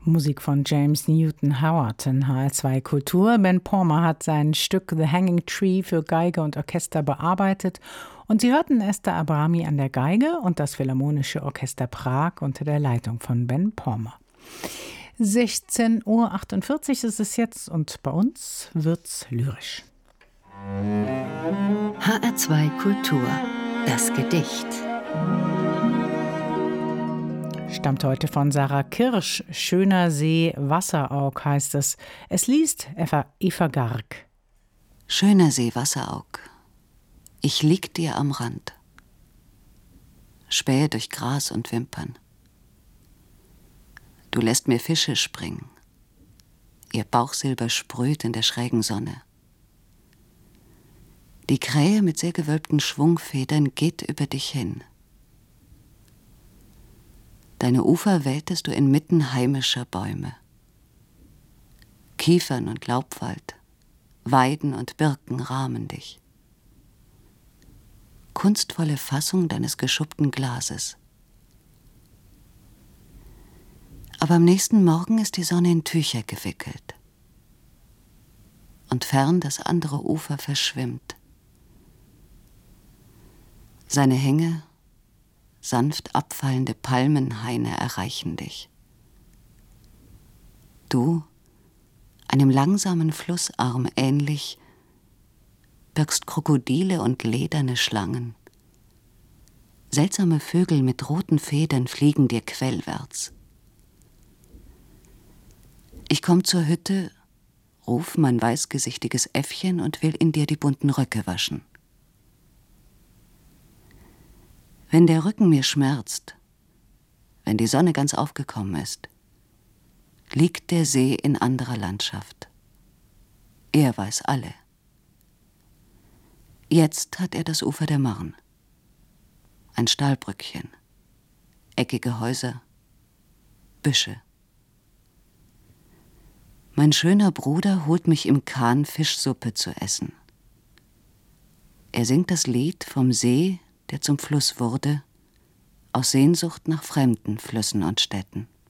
Musik von James Newton Howard in HR2 Kultur. Ben Palmer hat sein Stück The Hanging Tree für Geige und Orchester bearbeitet. Und Sie hörten Esther Abrami an der Geige und das Philharmonische Orchester Prag unter der Leitung von Ben Palmer. 16:48 Uhr ist es jetzt und bei uns wird's lyrisch. HR2 Kultur, das Gedicht. Stammt heute von Sarah Kirsch. Schöner See, Wasseraug heißt es. Es liest Eva Garg. Schöner See, Wasseraug, ich lieg dir am Rand, spähe durch Gras und Wimpern. Du lässt mir Fische springen, ihr Bauchsilber sprüht in der schrägen Sonne. Die Krähe mit sehr gewölbten Schwungfedern geht über dich hin. Deine Ufer wähltest du inmitten heimischer Bäume. Kiefern und Laubwald, Weiden und Birken rahmen dich. Kunstvolle Fassung deines geschuppten Glases. Aber am nächsten Morgen ist die Sonne in Tücher gewickelt. Und fern das andere Ufer verschwimmt. Seine Hänge, sanft abfallende Palmenhaine erreichen dich. Du, einem langsamen Flussarm ähnlich, birgst Krokodile und lederne Schlangen. Seltsame Vögel mit roten Federn fliegen dir quellwärts. Ich komm zur Hütte, ruf mein weißgesichtiges Äffchen und will in dir die bunten Röcke waschen. Wenn der Rücken mir schmerzt, wenn die Sonne ganz aufgekommen ist, liegt der See in anderer Landschaft. Er weiß alle. Jetzt hat er das Ufer der Marne. Ein Stahlbrückchen, eckige Häuser, Büsche. Mein schöner Bruder holt mich im Kahn Fischsuppe zu essen. Er singt das Lied vom See, der zum Fluss wurde, aus Sehnsucht nach fremden Flüssen und Städten.